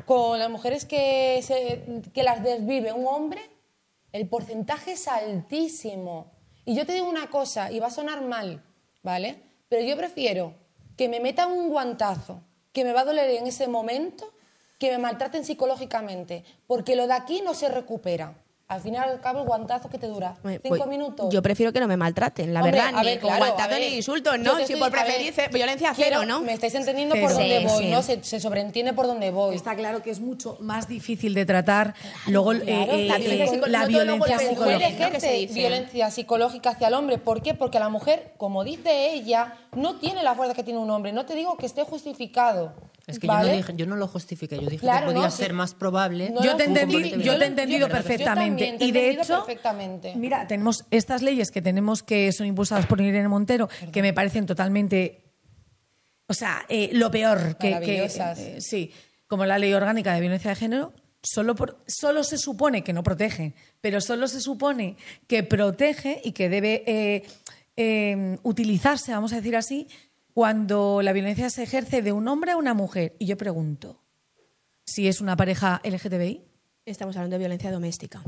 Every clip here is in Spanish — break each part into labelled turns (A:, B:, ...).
A: con las mujeres que las desvive un hombre, el porcentaje es altísimo. Y yo te digo una cosa, y va a sonar mal, ¿vale? Pero yo prefiero que me metan un guantazo, que me va a doler en ese momento, que me maltraten psicológicamente, porque lo de aquí no se recupera. Al final, al cabo, el guantazo que te dura 5 minutos.
B: Yo prefiero que no me maltraten, la
A: Hombre,
B: verdad,
A: a ver,
B: ni con
A: claro,
B: guantazo
A: a ver,
B: ni insultos,
A: yo
B: ¿no?
A: te
B: Si
A: estoy-
B: por preferir violencia cero, ¿no?
A: Me estáis entendiendo
C: Cero.
A: por dónde
B: Sí,
A: voy,
B: sí.
A: ¿no? Se sobreentiende por dónde voy.
C: Está claro que es mucho más difícil de tratar luego
A: Claro,
B: la violencia
C: la
B: no todo lo
C: violencia
B: golpea
A: La mujer
C: psicológica.
B: psicológica. que se
A: ejerce
B: dice.
A: violencia psicológica hacia el hombre. ¿Por qué? Porque la mujer, como dice ella, no tiene la fuerza que tiene un hombre. No te digo que esté justificado.
D: Es que
A: ¿vale?
D: yo no lo justifiqué, yo dije
A: Claro,
D: que podía
A: no,
D: ser
A: sí.
D: más probable.
A: No
C: Yo
A: lo
C: te
A: justifico.
C: entendí, yo te he entendido
A: Yo
C: perfectamente.
A: también te he
C: Y de
A: entendido
C: hecho,
A: perfectamente.
C: mira, tenemos estas leyes que son impulsadas por Irene Montero, que me parecen totalmente, o sea, lo peor
A: Maravillosas.
C: sí, como la Ley Orgánica de Violencia de Género. Solo se supone que no protege, pero solo se supone que protege y que debe utilizarse, vamos a decir así, cuando la violencia se ejerce de un hombre a una mujer. Y yo pregunto, si es una pareja LGTBI,
B: Estamos hablando de violencia doméstica.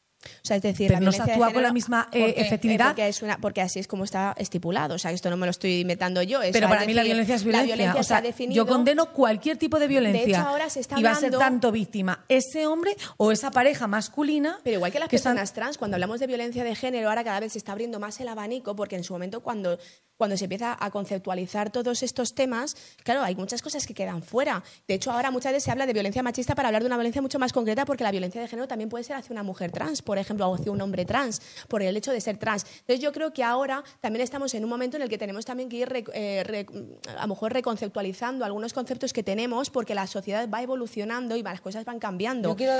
B: O sea, es decir,
C: pero
B: la
C: no se
B: violencia de
C: actúa con
B: género,
C: la misma
B: porque-
C: efectividad.
B: porque así es como está estipulado. O sea, esto no me lo estoy inventando yo.
C: Pero para mí la violencia es violencia. O sea, yo condeno cualquier tipo de violencia.
B: De hecho, ahora se está
C: y va a ser
B: hablando-
C: tanto víctima ese hombre o esa pareja masculina.
B: Pero igual que las
C: están-
B: personas trans, cuando hablamos de violencia de género, ahora cada vez se está abriendo más el abanico, porque en su momento cuando se empieza a conceptualizar todos estos temas, claro, hay muchas cosas que quedan fuera. De hecho, ahora muchas veces se habla de violencia machista para hablar de una violencia mucho más concreta, porque la violencia de género también puede ser hacia una mujer trans, por ejemplo, o hacia un hombre trans, por el hecho de ser trans. Entonces yo creo que ahora también estamos en un momento en el que tenemos también que ir a lo mejor reconceptualizando algunos conceptos que tenemos, porque la sociedad va evolucionando y las cosas van cambiando.
A: Yo quiero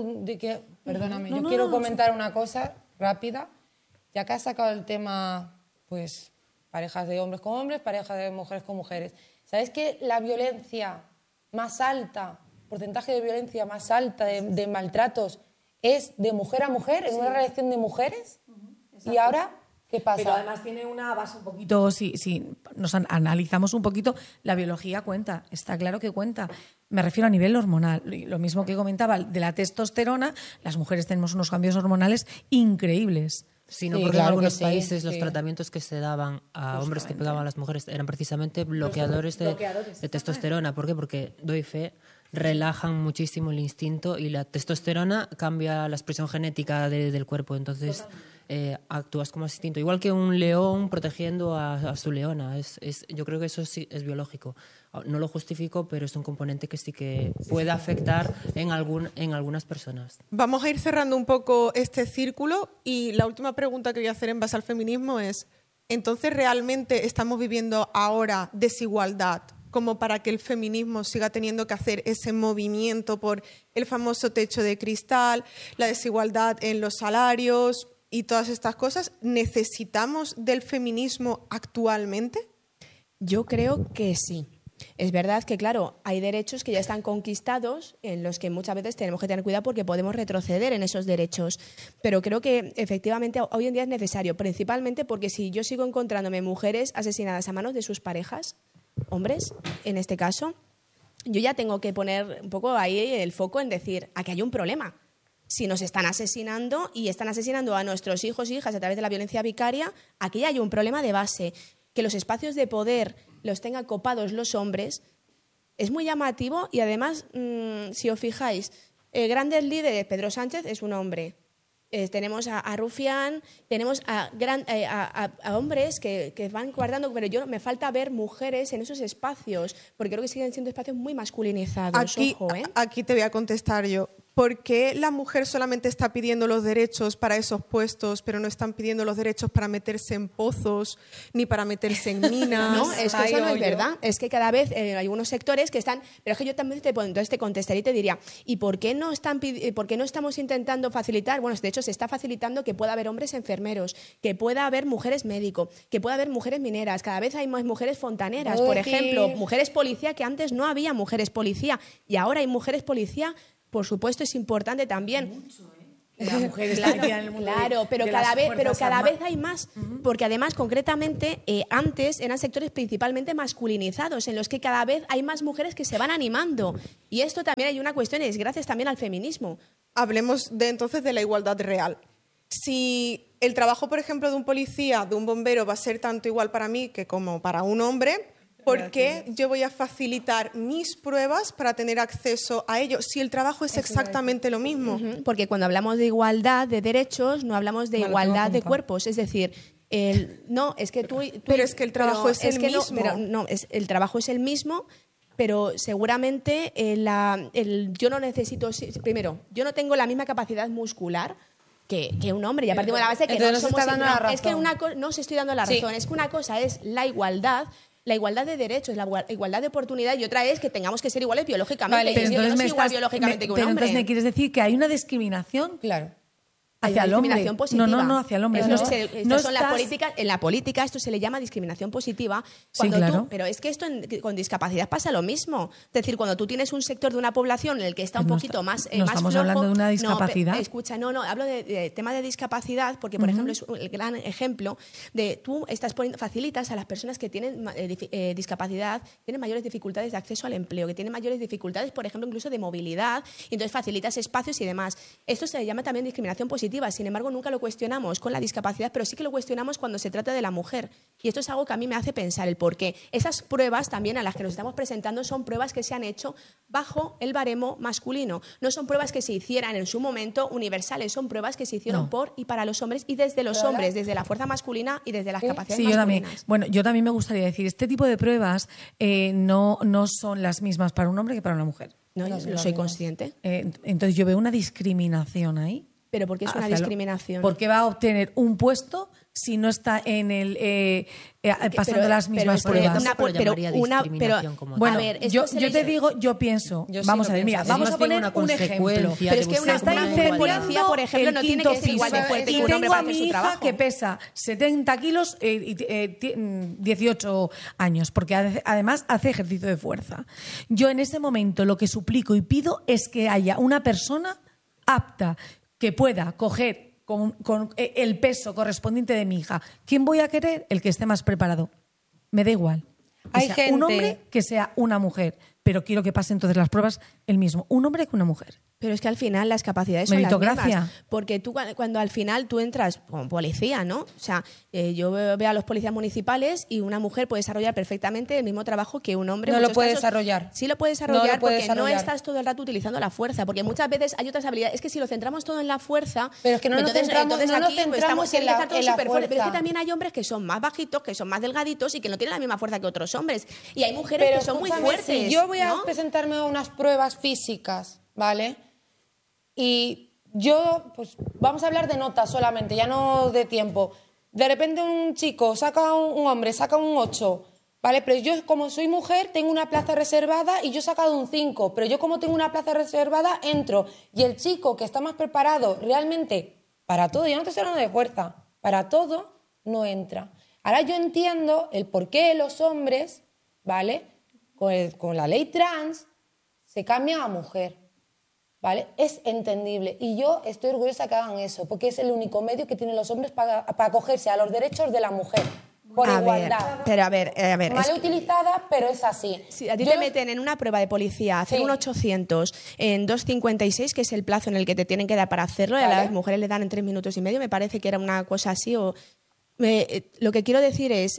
A: perdóname, yo quiero comentar una cosa rápida. Ya que has sacado el tema, pues, parejas de hombres con hombres, parejas de mujeres con mujeres. ¿Sabes que la violencia más alta, porcentaje de violencia más alta de maltratos es de mujer a mujer, en una relación de mujeres? Y ahora, ¿qué pasa?
C: Pero además tiene una base un poquito, si nos analizamos un poquito, la biología cuenta, está claro que cuenta. Me refiero a nivel hormonal. Lo mismo que comentaba de la testosterona, las mujeres tenemos unos cambios hormonales increíbles.
D: Sino
A: Sí,
D: porque
A: claro
D: en algunos
A: que sí,
D: países los
A: sí.
D: tratamientos que se daban a hombres que pegaban a las mujeres eran precisamente bloqueadores de testosterona. ¿Por qué? Porque, doy fe, relajan muchísimo el instinto y la testosterona cambia la expresión genética del cuerpo. Entonces actúas como instinto. Igual que un león protegiendo a su leona. Yo creo que eso sí es biológico. No lo justifico, pero es un componente que sí que puede afectar en algunas personas.
E: Vamos a ir cerrando un poco este círculo y la última pregunta que voy a hacer en base al feminismo es, ¿entonces realmente estamos viviendo ahora desigualdad como para que el feminismo siga teniendo que hacer ese movimiento por el famoso techo de cristal, la desigualdad en los salarios y todas estas cosas? ¿Necesitamos del feminismo actualmente?
B: Yo creo que sí. Es verdad que, claro, hay derechos que ya están conquistados en los que muchas veces tenemos que tener cuidado porque podemos retroceder en esos derechos. Pero creo que efectivamente hoy en día es necesario, principalmente porque si yo sigo encontrándome mujeres asesinadas a manos de sus parejas, hombres en este caso, yo ya tengo que poner un poco ahí el foco en decir, aquí hay un problema. Si nos están asesinando y están asesinando a nuestros hijos e hijas a través de la violencia vicaria, aquí hay un problema de base. Que los espacios de poder los tengan copados los hombres es muy llamativo y además, si os fijáis, grandes líderes, Pedro Sánchez es un hombre. Tenemos a Rufián, tenemos a hombres que van guardando, pero me falta ver mujeres en esos espacios, porque creo que siguen siendo espacios muy masculinizados.
E: Aquí te voy a contestar yo. ¿Por qué la mujer solamente está pidiendo los derechos para esos puestos, pero no están pidiendo los derechos para meterse en pozos ni para meterse en minas?
B: No, es que eso no es verdad. Es que cada vez hay algunos sectores que están... Pero es que yo también entonces te contestaría y te diría, ¿y por qué no estamos intentando facilitar? Bueno, de hecho se está facilitando que pueda haber hombres enfermeros, que pueda haber mujeres médicos, que pueda haber mujeres mineras. Cada vez hay más mujeres fontaneras, por ejemplo, mujeres policía, que antes no había mujeres policía y ahora hay mujeres policía. Por supuesto, es importante también.
C: La mujer está metida en el mundo
B: Claro, pero
C: de las
B: cada
C: fuerzas
B: vez hay más, porque además, concretamente, antes eran sectores principalmente masculinizados, en los que cada vez hay más mujeres que se van animando. Y esto también hay una cuestión, y es gracias también al feminismo.
E: Hablemos entonces de la igualdad real. Si el trabajo, por ejemplo, de un policía, de un bombero, va a ser tanto igual para mí que como para un hombre, ¿por qué yo voy a facilitar mis pruebas para tener acceso a ello si el trabajo es exactamente lo mismo?
B: Porque cuando hablamos de igualdad de derechos, no hablamos de igualdad de cuerpos. Es decir, no, es que tú...
E: Pero es que el trabajo es el mismo.
B: El trabajo es el mismo, pero seguramente yo no necesito... Primero, yo no tengo la misma capacidad muscular que un hombre, y a partir de la base que
A: entonces
B: no somos...
A: está dando la
B: Es que
A: razón.
B: no os estoy dando la razón, es que una cosa es la igualdad de derechos, la igualdad de oportunidad, y otra es que tengamos que ser iguales biológicamente.
A: Vale,
B: Y
C: Pero
B: si yo
C: entonces
B: no soy igual biológicamente que un
C: pero
B: hombre.
C: entonces me quieres decir que hay una discriminación
A: Claro.
C: hacia
B: Hay
C: el hombre.
B: discriminación positiva.
C: No, hacia el hombre.
B: Eso
C: No,
B: estas son las
C: estás-
B: políticas. En la política esto se le llama discriminación positiva.
C: Sí, claro.
B: Pero es que esto con discapacidad pasa lo mismo. Es decir, cuando tú tienes un sector de una población en el que está un
C: No
B: poquito más
C: no
B: más
C: estamos
B: flojo,
C: hablando de una discapacidad.
B: escucha, hablo de tema de discapacidad porque, por ejemplo, es el gran ejemplo de tú facilitas a las personas que tienen discapacidad, tienen mayores dificultades de acceso al empleo, que tienen mayores dificultades, por ejemplo, incluso de movilidad, y entonces facilitas espacios y demás. Esto se le llama también discriminación positiva. Sin embargo, nunca lo cuestionamos con la discapacidad, pero sí que lo cuestionamos cuando se trata de la mujer. Y esto es algo que a mí me hace pensar el por qué. Esas pruebas también a las que nos estamos presentando son pruebas que se han hecho bajo el baremo masculino. No son pruebas que se hicieran en su momento universales, son pruebas que se hicieron por y para los hombres y desde los hombres, desde la fuerza masculina y desde las capacidades
C: Sí, yo también.
B: masculinas.
C: Bueno, yo también me gustaría decir, este tipo de pruebas no son las mismas para un hombre que para una mujer.
B: No, yo soy consciente.
C: Entonces yo veo una discriminación ahí.
B: Pero ¿por qué es una
C: hacia
B: discriminación?
C: Porque va a obtener un puesto si no está en el pasando las mismas pruebas.
D: Pero llamaría discriminación como
C: Bueno,
B: a ver, esto
C: yo
B: se le
C: te
B: llama-
C: digo, yo pienso,
A: Yo sí
C: vamos
A: lo
C: a ver, mira,
A: pienso así.
C: vamos
D: Es
C: a
D: más bien
C: poner
D: una
C: un ejemplo.
D: consecuencia
B: Pero es que
C: Se
B: una
C: está
B: mujer,
C: incendiando
B: policía, por ejemplo,
C: el
B: no tiene
C: quinto
B: que ser igual de
C: piso.
B: fuerte
C: Y
B: que un hombre
C: tengo a
B: para hacer
C: mi
B: su
C: hija
B: trabajo.
C: que pesa 70 kilos y 18 años, porque además hace ejercicio de fuerza. Yo en ese momento lo que suplico y pido es que haya una persona apta que pueda coger con el peso correspondiente de mi hija. ¿Quién voy a querer? El que esté más preparado. Me da igual. Que
A: Hay
C: sea
A: gente-
C: un hombre, que sea una mujer. Pero quiero que pase entonces las pruebas el mismo. Un hombre que una mujer.
B: Pero es que al final las capacidades son las
C: Meritocracia.
B: mismas. Porque tú cuando al final tú entras como policía, ¿no? O sea, yo veo a los policías municipales y una mujer puede desarrollar perfectamente el mismo trabajo que un hombre.
A: No
B: en
A: lo
B: muchos
A: puede
B: casos.
A: desarrollar.
B: Sí lo puede desarrollar
A: No lo puede
B: porque no
A: desarrollar.
B: estás todo el rato utilizando la fuerza. Porque muchas veces hay otras habilidades. Es que si lo centramos todo en la fuerza...
A: Pero es que no nos centramos- no nos
B: aquí pues,
A: centramos
B: tiene
A: en
B: que estar todo
A: la
B: superfuerte. Pero es que
A: fuerza.
B: también hay hombres que son más bajitos, que son más delgaditos y que no tienen la misma fuerza que otros hombres. Y hay mujeres
A: Pero
B: que son muy
A: escúchame,
B: fuertes.
A: si yo voy a
B: ¿no?
A: presentarme a unas pruebas físicas, ¿vale? Y yo, pues vamos a hablar de notas solamente, ya no de tiempo. De repente un chico saca un hombre, saca un 8, ¿vale? Pero yo, como soy mujer, tengo una plaza reservada y yo he sacado un 5. Pero yo, como tengo una plaza reservada, entro. Y el chico que está más preparado realmente para todo, yo no te estoy hablando de fuerza, para todo, no entra. Ahora yo entiendo el por qué los hombres, ¿vale? Con la ley trans, se cambian a mujer, ¿vale? Es entendible. Y yo estoy orgullosa que hagan eso, porque es el único medio que tienen los hombres para acogerse a los derechos de la mujer, por
B: A ver,
A: igualdad.
B: pero a ver,
A: Mal utilizada, pero es así.
B: Si a ti
A: Yo
B: te
A: los-
B: meten en una prueba de policía, hacer
A: Sí.
B: un 800 en 2,56, que es el plazo en el que te tienen que dar para hacerlo, y a
A: Vale.
B: las mujeres le dan en 3 minutos y medio, me parece que era una cosa así. Lo que quiero decir es,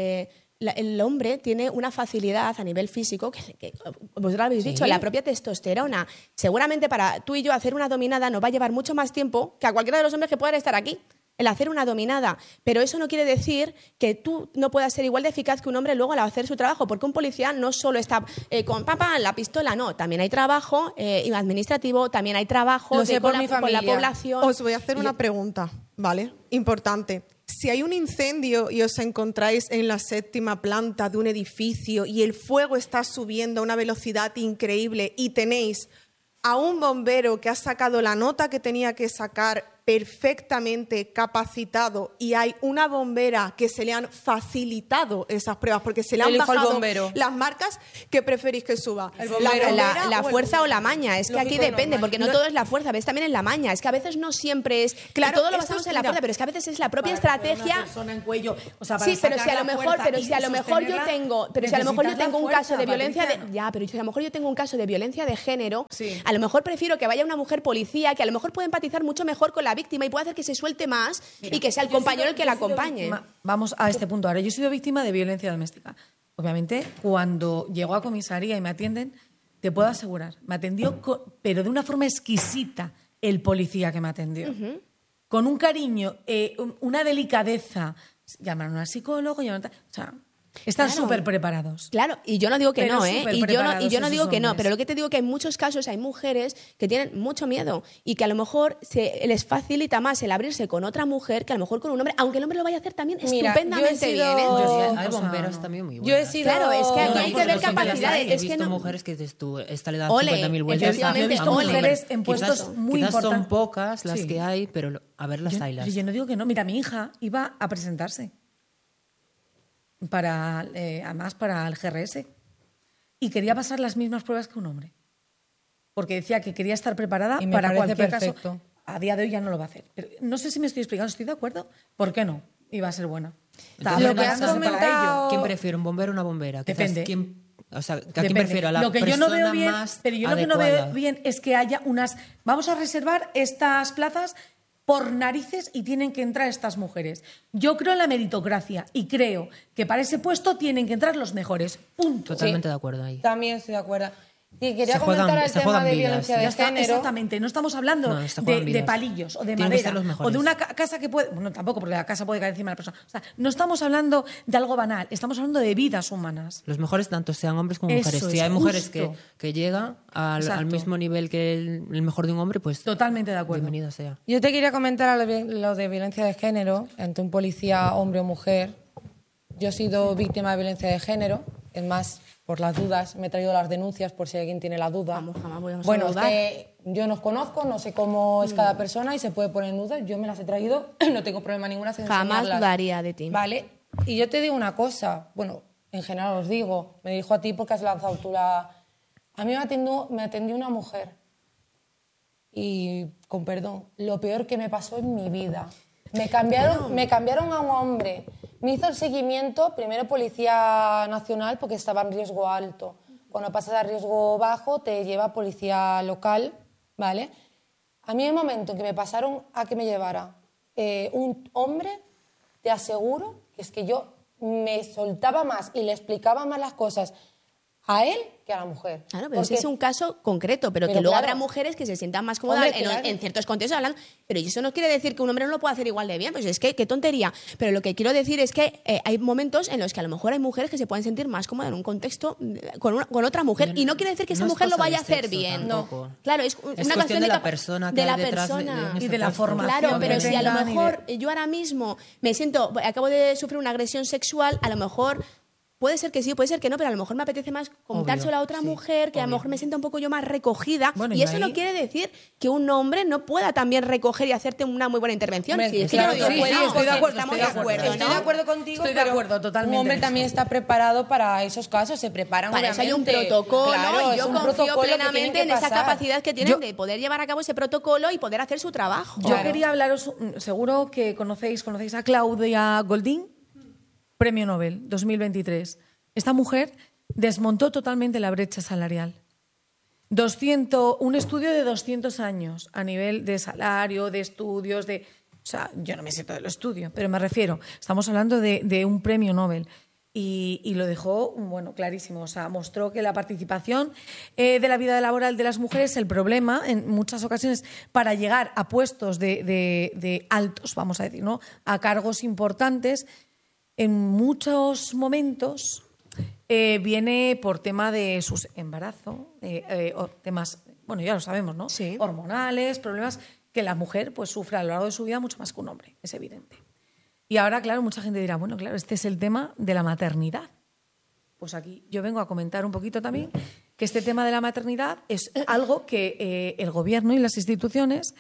B: el hombre tiene una facilidad a nivel físico, que vosotros lo habéis dicho, la propia testosterona. Seguramente para tú y yo hacer una dominada nos va a llevar mucho más tiempo que a cualquiera de los hombres que puedan estar aquí. El hacer una dominada. Pero eso no quiere decir que tú no puedas ser igual de eficaz que un hombre luego al hacer su trabajo, porque un policía no solo está con la pistola, no. También hay trabajo administrativo, también hay trabajo
A: Lo sé por mi
B: con la
A: familia.
B: población.
E: Os voy a hacer una pregunta, ¿vale? Importante. Si hay un incendio y os encontráis en la 7ª planta de un edificio y el fuego está subiendo a una velocidad increíble y tenéis a un bombero que ha sacado la nota que tenía que sacar perfectamente capacitado y hay una bombera que se le han facilitado esas pruebas porque se le han
A: Elijo al
E: bajado
A: bombero.
E: las marcas, ¿qué preferís que suba?
A: El bombero.
B: La fuerza o la maña, es que aquí
A: Lógico,
B: depende,
A: normal.
B: porque no todo es la fuerza, ves también en la maña, es que a veces no siempre es,
E: Claro,
B: todo lo
E: esto
B: basamos
E: es-
B: en la
E: mira,
B: fuerza, pero es que a veces es la propia
C: Para poner
B: estrategia.
C: una persona en cuello, o sea, para
B: Sí, pero si
C: sacar
B: a lo
C: la
B: mejor,
C: fuerza
B: pero
C: y
B: si a lo mejor yo
C: sostenerla,
B: tengo, pero si a lo mejor yo
C: necesitas
B: tengo
C: la
B: un caso de
C: fuerza,
B: violencia
C: Patricia.
B: ya, pero si a lo mejor yo tengo un caso de violencia de género,
C: Sí.
B: a lo mejor prefiero que vaya una mujer policía que a lo mejor puede empatizar mucho mejor con la víctima y puede hacer que se suelte más y que sea el compañero el que la acompañe.
C: Vamos a este punto ahora. Yo he sido víctima de violencia doméstica. Obviamente, cuando llego a comisaría y me atienden, te puedo asegurar, me atendió, pero de una forma exquisita, el policía que me atendió. Con un cariño, una delicadeza. Llamaron al psicólogo, o sea, están
B: Claro.
C: súper preparados.
B: Claro, y yo no digo que
C: Pero
B: no, ¿eh?
C: súper
B: Y yo
C: preparados
B: no digo
C: esos
B: que no,
C: hombres.
B: pero lo que te digo que en muchos casos hay mujeres que tienen mucho miedo y que a lo mejor les facilita más el abrirse con otra mujer que a lo mejor con un hombre, aunque el hombre lo vaya a hacer también
A: Mira,
B: estupendamente
A: yo he sido-
B: bien, ¿eh?
D: Hay
C: o sea,
D: bomberas
C: no.
D: también muy
A: Yo
D: buenas.
A: he sido...
B: Claro, es que aquí
D: No,
B: hay que
D: porque
B: ver
D: lo sé que las
B: capacidades,
D: hay. He
B: es que
D: visto
B: no-
D: mujeres que dices tú, esta le da
B: Ole,
D: 50.000 vueltas.
B: efectivamente,
C: Yo he visto
B: ole.
C: mujeres en puestos
D: Quizás-
C: muy
D: quizás
C: importantes.
D: son pocas las
C: Sí.
D: que hay, pero a ver las haylas.
C: Yo no digo que no. Mira, mi hija iba a presentarse además para el GRS y quería pasar las mismas pruebas que un hombre. Porque decía que quería estar preparada
A: Y me
C: para
A: parece
C: cualquier
A: perfecto.
C: caso. A día de hoy ya no lo va a hacer. Pero no sé si me estoy explicando, ¿estoy de acuerdo? ¿Por qué no? Iba a ser buena. Estaba
A: Lo que has
C: preparándose para
A: comentado-
C: ello.
D: ¿Quién prefiere, un bombero o una bombera? Quizás
C: Depende.
D: O sea, ¿a quién
C: Depende.
D: prefiero? A la
C: lo que yo
D: persona
C: no veo bien,
D: más
C: pero yo lo que no
D: adecuada.
C: veo bien es que haya unas. Vamos a reservar estas plazas por narices y tienen que entrar estas mujeres. Yo creo en la meritocracia y creo que para ese puesto tienen que entrar los mejores. Punto.
D: Totalmente de acuerdo ahí.
A: También estoy de acuerdo. Y quería
D: Se juegan-
A: comentar el
D: se
A: tema
D: juegan
A: de
D: vidas,
A: violencia
D: ya
A: de
C: Ya está,
A: género.
C: exactamente. No estamos hablando
D: No, se juegan
C: de
D: vidas.
C: palillos o de
D: Tienen que
C: madera
D: ser los mejores.
C: o de una casa que puede. Bueno, tampoco, porque la casa puede caer encima de la persona. O sea, no estamos hablando de algo banal, estamos hablando de vidas humanas.
D: Los mejores tanto sean hombres como
C: Eso
D: mujeres. Si
C: es,
D: hay mujeres
C: justo.
D: que llegan al
C: Exacto.
D: mismo nivel que el mejor de un hombre, pues
C: Totalmente de acuerdo.
D: bienvenido sea.
A: Yo te quería comentar lo de violencia de género, entre un policía, hombre o mujer. Yo he sido víctima de violencia de género, es más, por las dudas, me he traído las denuncias por si alguien tiene la duda.
B: Vamos, jamás vamos a
A: bueno, es
B: dudar.
A: que yo no os conozco, no sé cómo es cada persona y se puede poner en duda. Yo me las he traído, no tengo problema ninguna en
B: Jamás
A: enseñarlas.
B: dudaría de ti.
A: Vale, y yo te digo una cosa, bueno, en general os digo, me dirijo a ti porque has lanzado tú la... A mí me atendió una mujer y, con perdón, lo peor que me pasó en mi vida. Me cambiaron a un hombre. Me hizo el seguimiento, primero Policía Nacional, porque estaba en riesgo alto. Cuando pasas a riesgo bajo, te lleva Policía Local, ¿vale? A mí, en el momento en que me pasaron a que me llevara un hombre, te aseguro que es que yo me soltaba más y le explicaba más las cosas a él que a la mujer.
B: Claro, pero ese
A: Porque-
B: es un caso concreto, pero que
A: Pero
B: luego
A: claro.
B: habrá mujeres que se sientan más cómodas
A: Hombre, claro.
B: en ciertos contextos hablando, pero eso no quiere decir que un hombre no lo pueda hacer igual de bien, pues es que qué tontería. Pero lo que quiero decir es que hay momentos en los que a lo mejor hay mujeres que se pueden sentir más cómodas en un contexto con otra mujer y no quiere decir que esa
D: No es
B: mujer lo
D: cosa de
B: vaya a hacer
D: sexo
B: bien.
D: tampoco.
B: Claro, es
D: Es
B: una
D: cuestión de la
B: capa-
D: persona que
B: de la
D: hay detrás de
B: persona.
D: ese
C: Y de la
D: puesto.
C: formación.
B: Claro, pero
C: que
B: si a lo
C: tengan y de-
B: mejor yo ahora mismo me siento, acabo de sufrir una agresión sexual, a lo mejor puede ser que sí, puede ser que no, pero a lo mejor me apetece más contárselo a otra
D: sí,
B: mujer, que a lo
D: obvio.
B: mejor me sienta un poco yo más recogida.
C: Bueno,
B: y
C: y
B: eso
C: ahí-
B: no quiere decir que un hombre no pueda también recoger y hacerte una muy buena intervención.
A: Hombre,
B: Sí, es que
A: claro,
B: yo no digo
A: sí,
B: que
A: sí,
B: no,
A: estoy de acuerdo,
B: estamos
C: estoy de acuerdo.
B: ¿no?
A: Estoy de acuerdo contigo,
C: Estoy de
A: pero
C: acuerdo totalmente
A: un hombre
C: en
A: también
C: eso.
A: está preparado para esos casos, se preparan
B: Para eso hay un
A: obviamente.
B: protocolo
A: Claro,
B: y
A: es
B: yo
A: un
B: confío
A: protocolo que tienen
B: plenamente
A: que
B: en esa
A: pasar.
B: capacidad que tienen
C: Yo-
B: de poder llevar a cabo ese protocolo y poder hacer su trabajo.
C: Yo quería hablaros, seguro que conocéis a Claudia Goldin, Premio Nobel 2023. Esta mujer desmontó totalmente la brecha salarial. Un estudio de 200 años a nivel de salario, de estudios, o sea, yo no me sé todo el estudio, pero me refiero, estamos hablando de un premio Nobel. Y lo dejó, bueno, clarísimo. O sea, mostró que la participación de la vida laboral de las mujeres es el problema, en muchas ocasiones, para llegar a puestos de altos, vamos a decir, ¿no? A cargos importantes, en muchos momentos viene por tema de su embarazo, o temas, bueno, ya lo sabemos, ¿no?
B: Sí.
C: Hormonales, problemas que la mujer pues sufre a lo largo de su vida mucho más que un hombre, es evidente. Y ahora, claro, mucha gente dirá, bueno, claro, este es el tema de la maternidad. Pues aquí yo vengo a comentar un poquito también que este tema de la maternidad es algo que el gobierno y las instituciones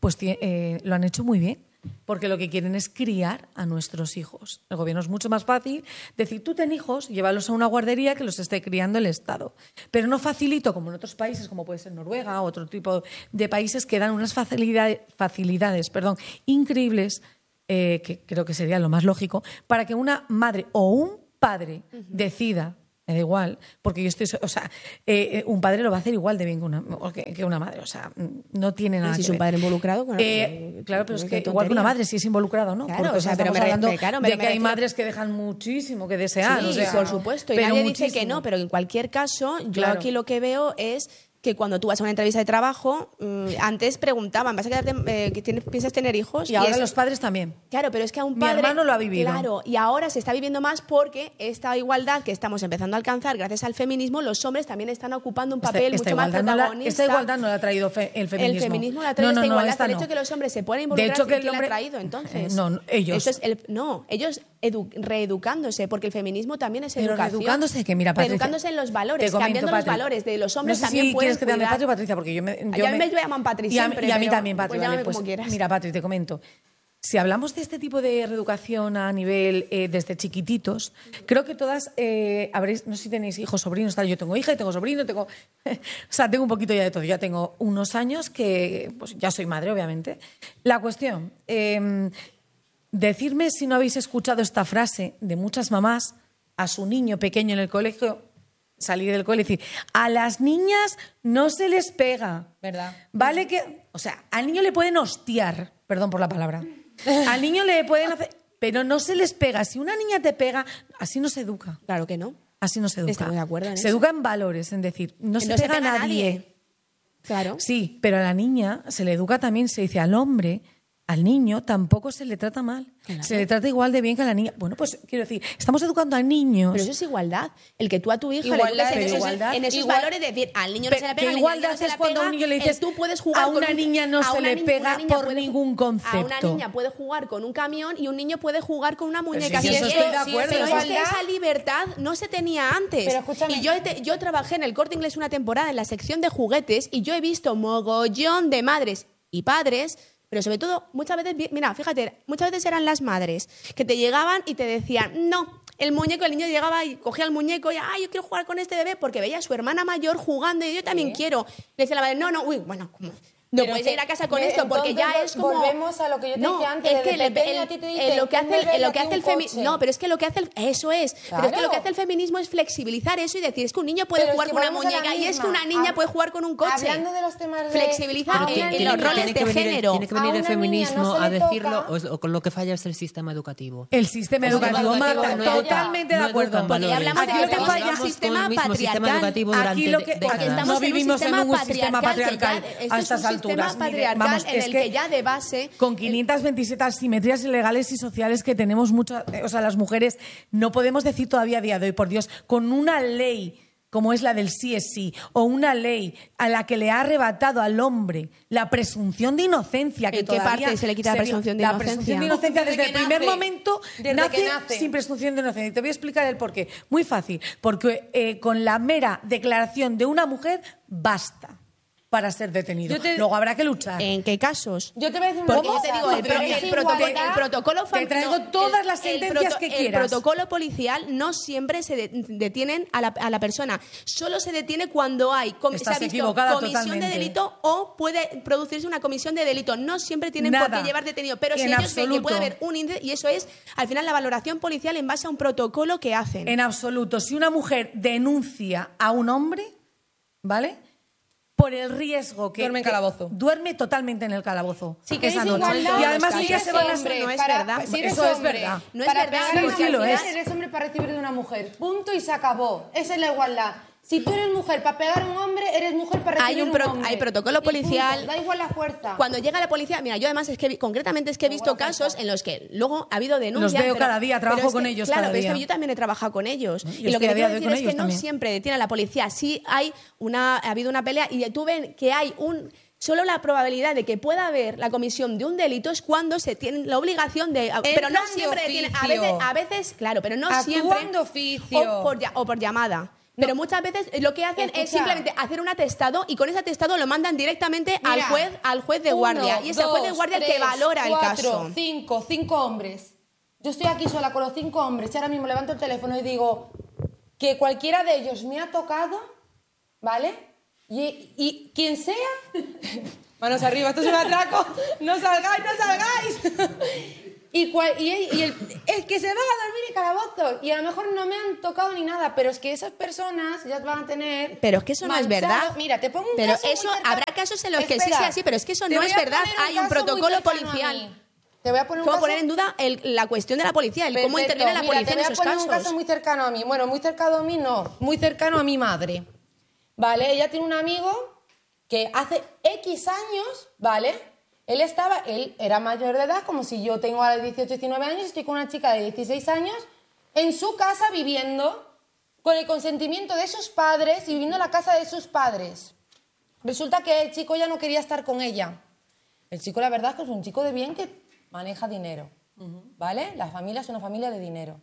C: pues lo han hecho muy bien. Porque lo que quieren es criar a nuestros hijos. El gobierno es mucho más fácil decir, tú ten hijos, llévalos a una guardería que los esté criando el Estado. Pero no facilito, como en otros países, como puede ser Noruega o otro tipo de países que dan unas facilidades increíbles, que creo que sería lo más lógico, para que una madre o un padre decida, me da igual, porque yo estoy... O sea, un padre lo va a hacer igual de bien que una madre. O sea, no tiene nada
B: Si
C: que
B: es un
C: ver.
B: padre involucrado...
C: Claro, pero es que
B: qué
C: igual que una
B: tontería.
C: madre, si es involucrado, ¿no?
B: Claro,
C: Porque
B: o sea, pero
C: estamos
B: me
C: hablando
B: claro,
C: de
B: me
C: que hay
B: refiero-
C: madres que dejan muchísimo que desear.
B: Sí,
C: o sea,
B: por supuesto. Y
C: pero
B: nadie dice que
C: muchísimo.
B: no, pero en cualquier caso, yo
C: Claro.
B: aquí lo que veo es que cuando tú vas a una entrevista de trabajo, antes preguntaban, ¿vas a quedarte, piensas tener hijos?
C: Y ahora
B: es-
C: los padres también.
B: Claro, pero es que a un
C: Mi
B: padre...
C: hermano lo ha vivido.
B: Claro, y ahora se está viviendo más porque esta igualdad que estamos empezando a alcanzar gracias al feminismo, los hombres también están ocupando un papel mucho más protagonista.
C: Esta igualdad no la ha traído el feminismo.
B: El feminismo la trae esta
C: no,
B: igualdad.
C: esta
B: El
C: no.
B: hecho que los hombres se puedan
C: De
B: involucrar,
C: hecho, que el
B: ¿quién
C: hombre...
B: la ha traído entonces?
C: No, ellos.
B: Eso es ellos reeducándose, porque el feminismo también es
C: Pero
B: educación.
C: reeducándose, que mira, Patricia,
B: reeducándose en los valores,
C: te comento,
B: cambiando los
C: Patri.
B: valores de los hombres
C: No sé
B: también
C: si
B: pueden
C: quieres que te llame
B: cuidar.
C: Patri o Patricia, porque yo me
B: me llaman Patri siempre,
C: y a mí
B: pero
C: también, Patri.
B: pues
C: vale,
B: llámame
C: pues,
B: como quieras.
C: mira, Patri, te comento. Si hablamos de este tipo de reeducación a nivel desde chiquititos, creo que todas habréis, no sé si tenéis hijos, sobrinos, tal. Yo tengo hija y tengo sobrino, tengo, o sea, tengo un poquito ya de todo. Ya tengo unos años que, pues ya soy madre, obviamente. La cuestión, decirme si no habéis escuchado esta frase de muchas mamás a su niño pequeño en el colegio, salir del colegio y decir, a las niñas no se les pega.
A: ¿Verdad?
C: Vale que, o sea, al niño le pueden hostiar, perdón por la palabra. Al niño le pueden hacer, pero no se les pega. Si una niña te pega, así no se educa.
B: Claro que no.
C: Así no se educa.
B: Estamos de acuerdo en
C: se
B: eso.
C: educa en valores, en decir, no
B: Que
C: se
B: no se
C: pega a
B: pega a
C: nadie.
B: nadie. Claro.
C: Sí, pero a la niña se le educa también, se dice al hombre, al niño tampoco se le trata mal.
B: Claro.
C: Se le trata igual de bien que a la niña. Bueno, pues quiero decir, estamos educando a niños.
B: Pero eso es igualdad. El que tú a tu hija
A: Igualdad,
B: le eduques
A: pero
B: en esos
A: igual-
B: valores de decir, al niño no se le pega,
C: Que
B: al niño
C: igualdad
B: no se
C: es
B: le
C: cuando a
B: pega,
C: un niño le dices,
B: tú puedes jugar
C: a
B: con
C: una niña no
B: a
C: se
B: una
C: le
B: niña-
C: pega
B: una niña
C: por
B: puede-
C: ningún
B: A una
C: concepto.
B: niña puede jugar con un camión y un niño puede jugar con una muñeca.
C: si
B: Si
C: eso
B: es
C: estoy
B: que-
C: de acuerdo.
B: Pero es que
A: Igualdad-
B: esa libertad no se tenía antes.
A: Pero escúchame.
B: Y yo trabajé en el Corte Inglés una temporada en la sección de juguetes y yo he visto mogollón de madres y padres, pero sobre todo muchas veces, mira, fíjate, muchas veces eran las madres que te llegaban y te decían, no, el muñeco, el niño llegaba y cogía el muñeco y, yo quiero jugar con este bebé porque veía a su hermana mayor jugando y yo también quiero. Le decía la madre, no, uy, bueno, ¿cómo? No
A: Pero
B: puedes
A: que-
B: ir a casa con
A: que
B: esto porque ya
A: entonces
B: es como...
A: volvemos a lo que yo te decía antes,
B: es
A: desde
B: que
A: pequeño a ti te dicen,
B: lo que hace
A: un bebé
B: lo que
A: y
B: hace el
A: un
B: feminismo...
A: coche.
B: No, pero es que lo que hace eso es. Pero es que lo que
A: Claro.
B: hace el feminismo es flexibilizar eso y decir, es que un niño puede
A: Pero es
B: jugar
A: que
B: con una
A: volvemos a la
B: muñeca y es que
A: misma.
B: una niña puede jugar con un coche.
A: Hablando de los temas de...
B: Flexibilizar
A: a una
B: en
A: niña
B: los roles
D: tiene
B: de
D: que venir,
B: género.
D: Tiene que
A: A
D: venir
A: una
D: el
A: niña
D: feminismo
A: no se
D: a
A: le
D: decirlo,
A: toca.
D: o con lo que falla es el sistema educativo.
C: El sistema
A: Pues
C: educativo,
A: el sistema
C: Marta,
A: educativo
C: totalmente de
D: no
C: acuerdo.
D: educan valores.
B: hablamos
C: Aquí
B: de
C: lo
B: que
C: que
B: estamos
C: falla
B: en un
D: Llevamos con
B: sistema
D: el mismo sistema
B: patriarcal.
D: educativo
C: Aquí
D: durante
C: lo que
B: Porque
D: décadas.
B: estamos
C: no
B: en un
C: vivimos en
B: sistema
C: un sistema
B: patriarcal,
C: patriarcal
B: esto
C: a
B: es
C: estas
B: un sistema
C: alturas. Mire,
B: patriarcal
C: vamos,
B: en
C: es
B: el
C: que
B: que ya de base...
C: con 527 asimetrías legales y sociales que tenemos muchas, o sea, las mujeres no podemos decir todavía a día de hoy, por Dios, con una ley como es la del sí es sí, o una ley a la que le ha arrebatado al hombre la presunción de inocencia. Que
B: ¿En qué
C: todavía
B: parte se le quita la presunción de
C: La
B: inocencia?
C: presunción de inocencia
A: Desde
C: desde el
A: que
C: primer
A: nace.
C: momento
A: Desde que nace.
C: sin presunción de inocencia. Y te voy a explicar el porqué. Muy fácil. Porque con la mera declaración de una mujer basta para ser detenido.
A: Yo te-
C: Luego habrá que luchar.
B: ¿En qué casos?
A: Yo te voy a decir una
B: Porque
A: cosa.
B: yo te digo, el protocolo
C: Te traigo todas las sentencias que quieras.
B: El protocolo policial no siempre se detienen a la persona. Solo se detiene cuando hay se
C: Estás
B: ha visto
C: equivocada
B: comisión
C: totalmente.
B: de delito o puede producirse una comisión de delito. No siempre tienen por
C: Nada.
B: qué llevar detenido. Pero si
C: En
B: ellos ven que
C: absoluto.
B: puede haber un índice, y eso es, al final, la valoración policial en base a un protocolo que hacen.
C: En absoluto. Si una mujer denuncia a un hombre, ¿vale? Por el riesgo que...
A: Duerme en
C: que-
A: calabozo.
C: duerme totalmente en el calabozo.
A: Si
C: esa
A: queréis
C: noche.
A: igualdad,
C: Y además
A: si
C: ellas
A: eres
C: se van a...
A: hombre,
B: no es
A: para-
B: verdad.
A: Si eres
C: Eso es
A: hombre,
C: verdad.
B: No es
A: para
B: verdad,
A: pegar
C: sí,
A: al
C: sí lo
A: final
C: es.
A: eres hombre para recibir de una mujer. Punto y se acabó. Esa es la igualdad. Si tú eres mujer para pegar a un hombre, eres mujer para recibir
B: Hay
A: hombre.
B: hay protocolo
A: Y punto.
B: policial.
A: Da igual la fuerza.
B: Cuando llega la policía, mira, yo además es que concretamente es que he visto casos en los que luego ha habido denuncias.
C: Los veo
B: pero-
C: cada día,
B: pero
C: trabajo
B: es que-
C: con ellos
B: Claro,
C: cada
B: pero es
C: día.
B: que yo también he trabajado con ellos.
C: Yo
B: Y lo
C: estoy
B: que
C: a
B: te
C: día
B: quiero
C: de hoy
B: decir
C: con
B: es que
C: ellos
B: no
C: también.
B: siempre detiene a la policía. Sí ha habido una pelea y tú ven que hay solo la probabilidad de que pueda haber la comisión de un delito es cuando se tiene la obligación de... Pero no
A: Entran de
B: siempre detiene.
A: oficio.
B: A veces, claro, pero no
A: Actúan
B: siempre.
A: de oficio.
B: O por llamada. Pero muchas veces lo que hacen es simplemente hacer un atestado y con ese atestado lo mandan directamente al juez de guardia. Y es el juez de guardia el que valora el caso.
A: 5 hombres. Yo estoy aquí sola con los 5 hombres y ahora mismo levanto el teléfono y digo que cualquiera de ellos me ha tocado, ¿vale? Y quien sea... Manos arriba, esto es un atraco. ¡No salgáis, no salgáis! Y el que se van a dormir y calabozo. Y a lo mejor no me han tocado ni nada, pero es que esas personas ya van a tener...
B: Pero es que eso no es verdad.
A: Mira, te pongo un
B: pero
A: caso
B: eso
A: muy cercano.
B: Habrá casos en los que sí sea así, pero es que eso no es verdad. Hay un protocolo policial.
A: Te voy a poner un
B: ¿Cómo
A: caso...
B: poner en duda la cuestión de la policía, el cómo interviene la policía en esos casos?
A: Te voy a poner un caso muy cercano a mí. Bueno, muy cercano a mí no, muy cercano a mi madre. ¿Vale? Ella tiene un amigo que hace X años, ¿vale? Él era mayor de edad, como si yo tengo ahora 18, 19 años, estoy con una chica de 16 años, en su casa viviendo, con el consentimiento de sus padres y viviendo en la casa de sus padres. Resulta que el chico ya no quería estar con ella. El chico, la verdad, es que es un chico de bien que maneja dinero, ¿vale? La familia es una familia de dinero.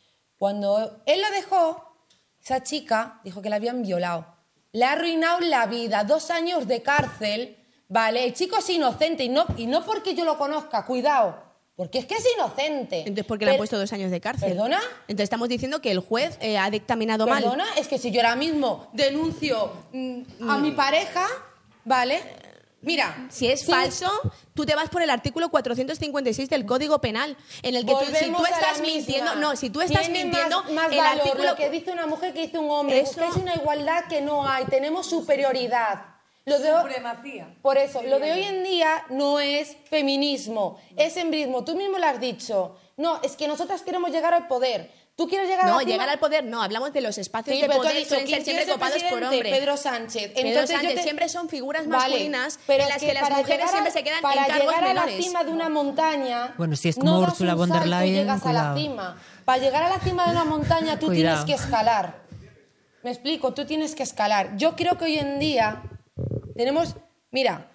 A: Cuando él la dejó, esa chica dijo que la habían violado. Le ha arruinado la vida, 2 años de cárcel, ¿vale? El chico es inocente y no porque yo lo conozca, cuidado, porque es que es inocente.
B: Entonces, ¿por qué le han puesto 2 años de cárcel?
A: ¿Perdona?
B: Entonces estamos diciendo que el juez ha dictaminado mal.
A: ¿Perdona? Es que si yo ahora mismo denuncio a mi pareja, ¿vale? Mira,
B: si es falso, tú te vas por el artículo 456 del Código Penal, en el que si tú estás mintiendo, si tú estás mintiendo,
A: más
B: el
A: valor
B: artículo
A: lo que dice una mujer que dice un hombre.
B: Eso...
A: Es una igualdad que no hay, tenemos superioridad.
C: Supremacía.
A: Por eso, lo de hoy en día no es feminismo, es embrismo. Tú mismo lo has dicho. No, es que nosotras queremos llegar al poder. ¿Tú quieres llegar a la cima?
B: llegar al poder no, hablamos de los espacios
A: Sí,
B: de
A: pero tú has
B: poder,
A: dicho,
B: suelen ser siempre copados por hombres.
A: Pedro Sánchez.
B: Pedro Sánchez siempre son figuras masculinas
A: pero
B: en las que las mujeres siempre se quedan en cargos menores.
A: Para llegar a la cima de una montaña,
D: bueno, si es como Ursula von der Leyen,
A: llegas a la cima. Para llegar a la cima de una montaña tú tienes que escalar. Me explico, tú tienes que escalar. Yo creo que hoy en día tenemos... Mira,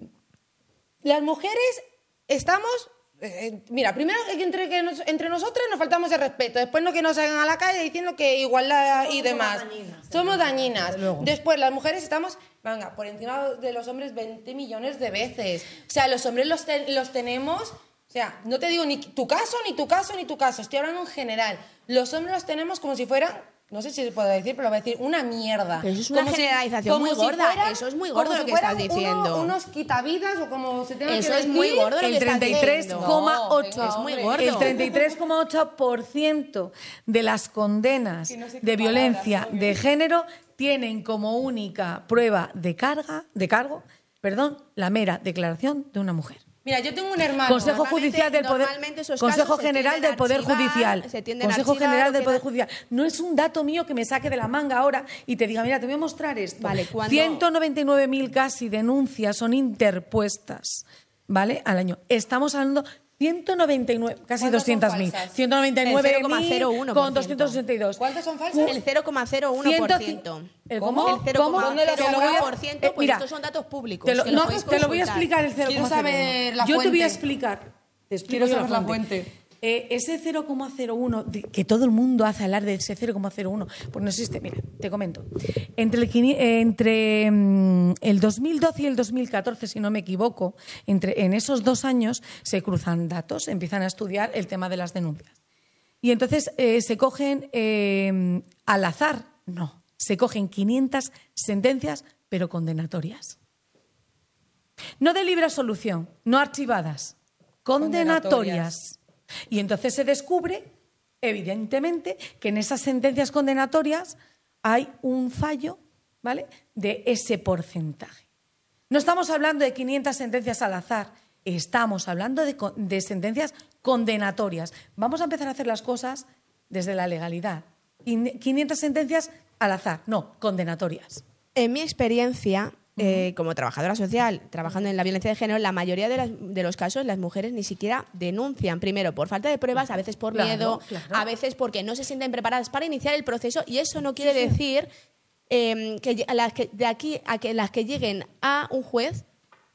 A: las mujeres estamos... mira, primero que entre nosotras nos faltamos el respeto, después no que nos salgan a la calle diciendo que igualdad y demás. Somos dañinas. Después las mujeres estamos, venga, por encima de los hombres 20 millones de veces. O sea, los hombres los tenemos, o sea, no te digo ni tu caso, ni tu caso, ni tu caso, estoy hablando en general. Los hombres los tenemos como si fueran... No sé si se puede decir, pero lo voy a decir, una mierda.
B: Pero eso es una generalización muy gorda. Eso es muy gordo lo que estás diciendo.
A: Unos quitavidas o como se tenga que decir.
B: Eso es muy gordo lo que estás diciendo.
C: 33,8.
B: Es muy gordo.
C: El 33,8% de las condenas de violencia de género tienen como única prueba de cargo, la mera declaración de una mujer.
A: Mira, yo tengo un hermano.
C: Consejo Judicial del Poder, Consejo General del Poder Judicial. Consejo General del Poder Judicial. No es un dato mío que me saque de la manga ahora y te diga, mira, te voy a mostrar esto.
B: Vale,
C: 199.000 casi denuncias son interpuestas, ¿vale? Al año. Estamos hablando 199, casi 200.000. 199.000 con 282.
A: ¿Cuántas son falsas?
B: El 0,01%.
C: ¿Cómo?
B: El 0,01%, pues estos son datos públicos.
C: Te lo voy a explicar el 0,01.
A: Quiero saber la
C: Yo te voy a
A: fuente.
C: explicar.
A: Quiero saber la fuente.
C: Ese 0,01, que todo el mundo hace hablar de ese 0,01, pues no existe. Mira, te comento. Entre el 2012 y el 2014, si no me equivoco, en esos 2 años se cruzan datos, empiezan a estudiar el tema de las denuncias. Y entonces se cogen al azar, no, se cogen 500 sentencias, pero condenatorias. No de libre absolución, no archivadas, condenatorias. Y entonces se descubre, evidentemente, que en esas sentencias condenatorias hay un fallo, ¿vale?, de ese porcentaje. No estamos hablando de 500 sentencias al azar, estamos hablando de sentencias condenatorias. Vamos a empezar a hacer las cosas desde la legalidad. 500 sentencias al azar, no, condenatorias.
B: En mi experiencia, como trabajadora social, trabajando en la violencia de género, la mayoría de los casos las mujeres ni siquiera denuncian. Primero, por falta de pruebas, a veces por miedo, a veces porque no se sienten preparadas para iniciar el proceso, y eso no quiere decir que las que lleguen a un juez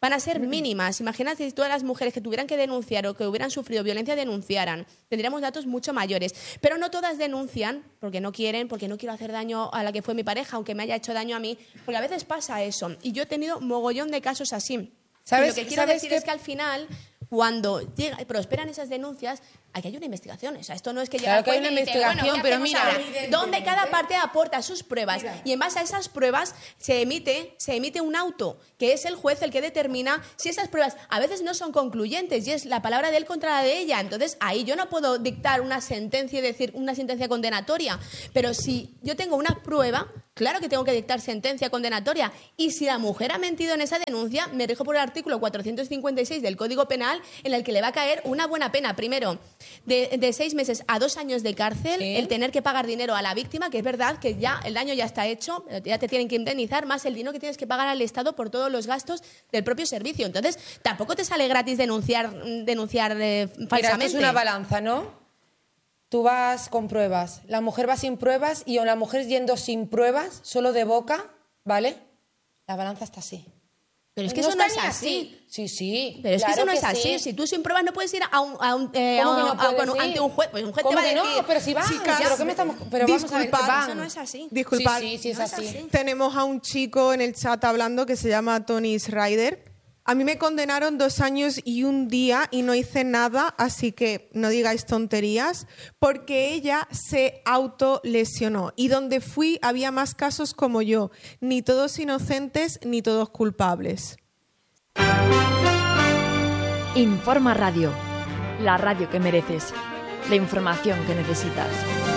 B: van a ser mínimas. Imagínate si todas las mujeres que tuvieran que denunciar o que hubieran sufrido violencia denunciaran. Tendríamos datos mucho mayores. Pero no todas denuncian porque no quieren, porque no quiero hacer daño a la que fue mi pareja, aunque me haya hecho daño a mí. Porque a veces pasa eso. Y yo he tenido mogollón de casos así.
A: ¿Sabes?
B: Y lo que quiero decir es que al final, cuando prosperan esas denuncias, aquí hay una investigación. O sea, esto no es que llegue
A: Claro
B: al
A: que hay
B: juez
A: una
B: y dice,
A: investigación,
B: bueno, ¿qué
A: pero
B: hacemos
A: mira,
B: ahora? Donde cada parte aporta sus pruebas y en base a esas pruebas se emite un auto, que es el juez el que determina si esas pruebas a veces no son concluyentes y es la palabra de él contra la de ella. Entonces, ahí yo no puedo dictar una sentencia y decir una sentencia condenatoria, pero si yo tengo una prueba, claro que tengo que dictar sentencia condenatoria. Y si la mujer ha mentido en esa denuncia, me rijo por el artículo 456 del Código Penal, en el que le va a caer una buena pena. Primero, de 6 meses a 2 años de cárcel,
A: ¿Sí?
B: el tener que pagar dinero a la víctima, que es verdad que ya el daño ya está hecho, ya te tienen que indemnizar, más el dinero que tienes que pagar al Estado por todos los gastos del propio servicio. Entonces, tampoco te sale gratis denunciar falsamente.
A: Mira, esto es una balanza, ¿no? Tú vas con pruebas, la mujer va sin pruebas y la mujer yendo sin pruebas, solo de boca, ¿vale? La balanza está así.
B: Pero es que
A: No
B: eso no es
A: está ni
B: así.
A: Sí, sí.
B: Pero es que
A: claro
B: eso no es así.
A: sí.
B: Si tú sin pruebas no puedes ir
A: ¿Cómo que no puedes ir?
B: ante un juez, pues un juez te
A: ¿Cómo
B: va a
A: que
B: decir...
A: no? Pero si van,
E: Chicas,
A: ¿pero qué me estamos...? Pero vamos a ver,
E: disculpad,
A: van.
B: Eso no es así.
E: Disculpad.
A: Sí, es
B: No es
A: así.
B: así.
E: Tenemos a un chico en el chat hablando que se llama Tony Ryder. A mí me condenaron 2 años y 1 día y no hice nada, así que no digáis tonterías, porque ella se autolesionó. Y donde fui había más casos como yo, ni todos inocentes ni todos culpables.
F: Informa Radio, la radio que mereces, la información que necesitas.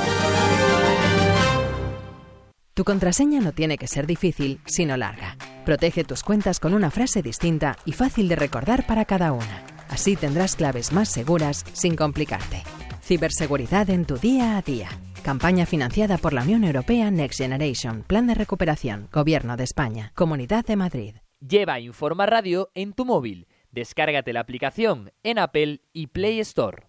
G: Tu contraseña no tiene que ser difícil, sino larga. Protege tus cuentas con una frase distinta y fácil de recordar para cada una. Así tendrás claves más seguras sin complicarte. Ciberseguridad en tu día a día. Campaña financiada por la Unión Europea Next Generation. Plan de recuperación. Gobierno de España. Comunidad de Madrid.
H: Lleva Informa Radio en tu móvil. Descárgate la aplicación en Apple y Play Store.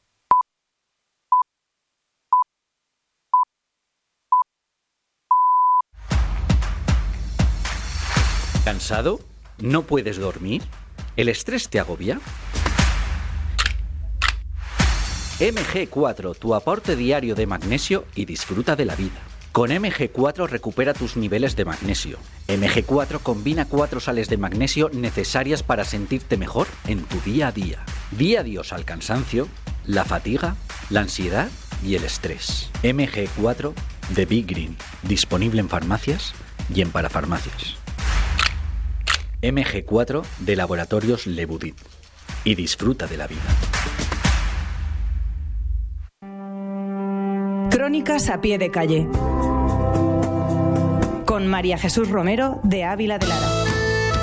I: ¿Cansado? ¿No puedes dormir? ¿El estrés te agobia? MG4, tu aporte diario de magnesio y disfruta de la vida. Con MG4 recupera tus niveles de magnesio. MG4 combina 4 sales de magnesio necesarias para sentirte mejor en tu día a día. Di adiós al cansancio, la fatiga, la ansiedad y el estrés. MG4 de Big Green, disponible en farmacias y en parafarmacias. MG4 de Laboratorios Lebudit. Y disfruta de la vida.
J: Crónicas a pie de calle. Con María Jesús Romero de Ávila de Lara.